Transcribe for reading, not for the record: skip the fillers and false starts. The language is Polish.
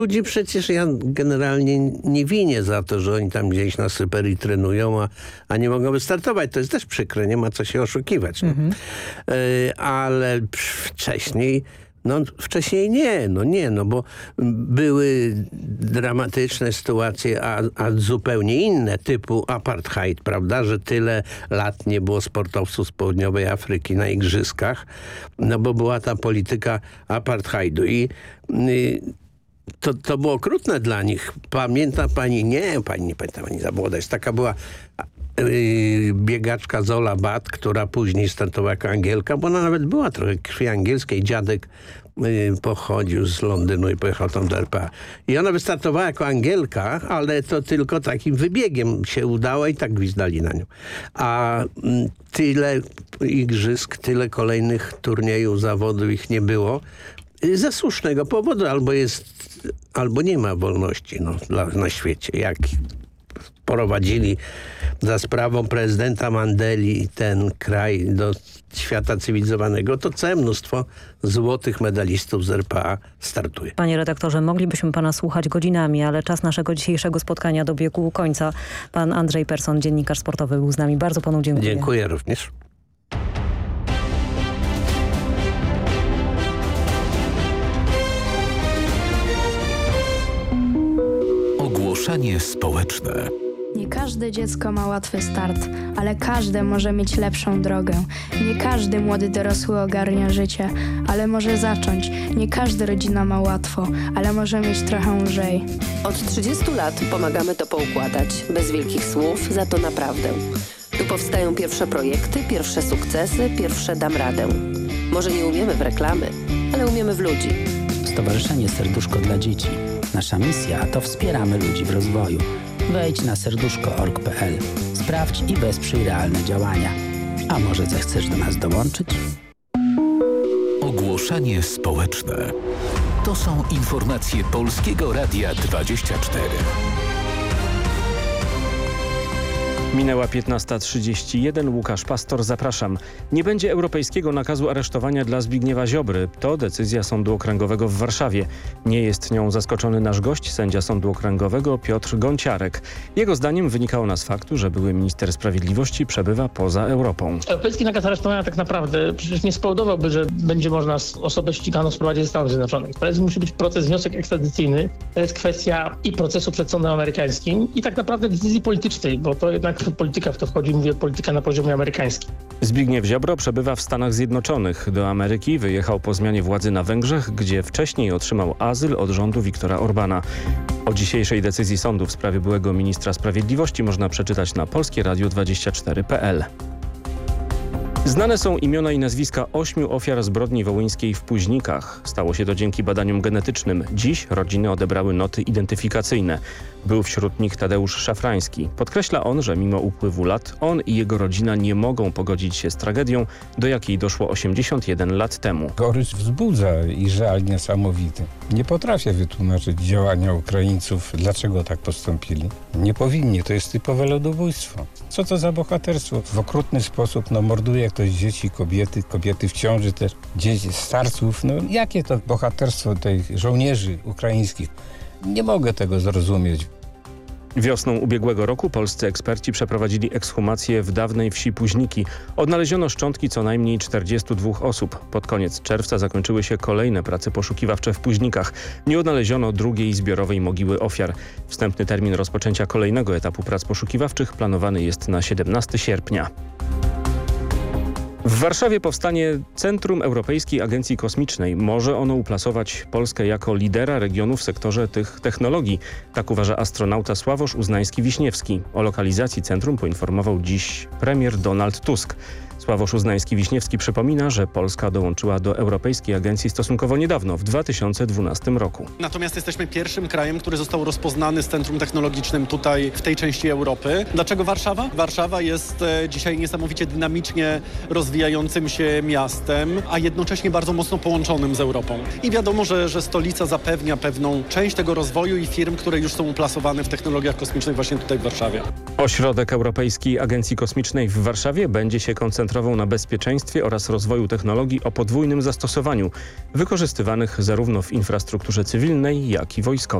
Ludzi przecież ja generalnie nie winię za to, że oni tam gdzieś na Syberii trenują, a nie mogą wystartować. To jest też przykre, nie ma co się oszukiwać. No. Ale wcześniej nie, bo były dramatyczne sytuacje, a zupełnie inne, typu apartheid, prawda, że tyle lat nie było sportowców z południowej Afryki na igrzyskach, no bo była ta polityka apartheidu i to było okrutne dla nich. Pamięta pani? Nie, pani nie pamięta, pani za młoda jest. Taka była biegaczka Zola Bat, która później startowała jako Angielka, bo ona nawet była trochę krwi angielskiej. Dziadek pochodził z Londynu i pojechał tam do RPA. I ona wystartowała jako Angielka, ale to tylko takim wybiegiem się udało i tak gwizdali na nią. A tyle igrzysk, tyle kolejnych turniejów, zawodów ich nie było. Ze słusznego powodu, albo nie ma wolności na świecie. Jak prowadzili za sprawą prezydenta Mandeli ten kraj do świata cywilizowanego, to całe mnóstwo złotych medalistów z RPA startuje. Panie redaktorze, moglibyśmy pana słuchać godzinami, ale czas naszego dzisiejszego spotkania dobiegł końca. Pan Andrzej Persson, dziennikarz sportowy, był z nami. Bardzo panu dziękuję. Dziękuję również. Ogłoszenie społeczne. Nie każde dziecko ma łatwy start, ale każde może mieć lepszą drogę. Nie każdy młody dorosły ogarnia życie, ale może zacząć. Nie każda rodzina ma łatwo, ale może mieć trochę lżej. Od 30 lat pomagamy to poukładać, bez wielkich słów, za to naprawdę. Tu powstają pierwsze projekty, pierwsze sukcesy, pierwsze dam radę. Może nie umiemy w reklamy, ale umiemy w ludzi. Stowarzyszenie Serduszko dla Dzieci. Nasza misja to wspieramy ludzi w rozwoju. Wejdź na serduszko.org.pl. Sprawdź i wesprzyj realne działania. A może zechcesz do nas dołączyć? Ogłoszenie społeczne. To są informacje Polskiego Radia 24. Minęła 15:31. Łukasz Pastor, zapraszam. Nie będzie europejskiego nakazu aresztowania dla Zbigniewa Ziobry. To decyzja Sądu Okręgowego w Warszawie. Nie jest nią zaskoczony nasz gość, sędzia Sądu Okręgowego Piotr Gonciarek. Jego zdaniem wynika ona z faktu, że były minister sprawiedliwości przebywa poza Europą. Europejski nakaz aresztowania tak naprawdę przecież nie spowodowałby, że będzie można osobę ściganą sprowadzić do Stanów Zjednoczonych. To musi być proces, wniosek ekstradycyjny. To jest kwestia i procesu przed sądem amerykańskim i tak naprawdę decyzji politycznej, bo to jednak polityka w to wchodzi, mówię polityka na poziomie amerykańskim. Zbigniew Ziobro przebywa w Stanach Zjednoczonych. Do Ameryki wyjechał po zmianie władzy na Węgrzech, gdzie wcześniej otrzymał azyl od rządu Viktora Orbana. O dzisiejszej decyzji sądu w sprawie byłego ministra sprawiedliwości można przeczytać na polskieradio24.pl. Znane są imiona i nazwiska 8 ofiar zbrodni wołyńskiej w Późnikach. Stało się to dzięki badaniom genetycznym. Dziś rodziny odebrały noty identyfikacyjne. Był wśród nich Tadeusz Szafrański. Podkreśla on, że mimo upływu lat on i jego rodzina nie mogą pogodzić się z tragedią, do jakiej doszło 81 lat temu. Gorycz wzbudza i żal niesamowity. Nie potrafię wytłumaczyć działania Ukraińców, dlaczego tak postąpili. Nie powinni, to jest typowe ludobójstwo. Co to za bohaterstwo? W okrutny sposób morduje ktoś dzieci, kobiety w ciąży też, dzieci, starców. Jakie to bohaterstwo tych żołnierzy ukraińskich? Nie mogę tego zrozumieć. Wiosną ubiegłego roku polscy eksperci przeprowadzili ekshumację w dawnej wsi Późniki. Odnaleziono szczątki co najmniej 42 osób. Pod koniec czerwca zakończyły się kolejne prace poszukiwawcze w Późnikach. Nie odnaleziono drugiej zbiorowej mogiły ofiar. Wstępny termin rozpoczęcia kolejnego etapu prac poszukiwawczych planowany jest na 17 sierpnia. W Warszawie powstanie Centrum Europejskiej Agencji Kosmicznej. Może ono uplasować Polskę jako lidera regionu w sektorze tych technologii. Tak uważa astronauta Sławosz Uznański-Wiśniewski. O lokalizacji centrum poinformował dziś premier Donald Tusk. Sławosz Uznański-Wiśniewski przypomina, że Polska dołączyła do Europejskiej Agencji stosunkowo niedawno, w 2012 roku. Natomiast jesteśmy pierwszym krajem, który został rozpoznany z centrum technologicznym tutaj w tej części Europy. Dlaczego Warszawa? Warszawa jest dzisiaj niesamowicie dynamicznie rozwijającym się miastem, a jednocześnie bardzo mocno połączonym z Europą. I wiadomo, że stolica zapewnia pewną część tego rozwoju i firm, które już są uplasowane w technologiach kosmicznych właśnie tutaj w Warszawie. Ośrodek Europejskiej Agencji Kosmicznej w Warszawie będzie się koncentrował koncentrował na bezpieczeństwie oraz rozwoju technologii o podwójnym zastosowaniu, wykorzystywanych zarówno w infrastrukturze cywilnej, jak i wojskowej.